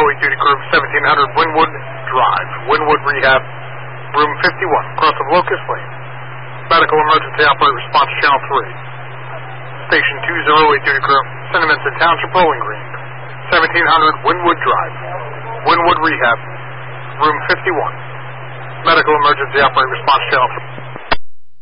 duty crew, 1700 Wynwood Drive, Wynwood Rehab, room 51, across of Locust Lane. Medical emergency operator response channel 3. Station 208 duty crew, St. Vincent Township, Bowling Green, 1700 Wynwood Drive, Wynwood Rehab, room 51. Medical emergency operator response channel 3.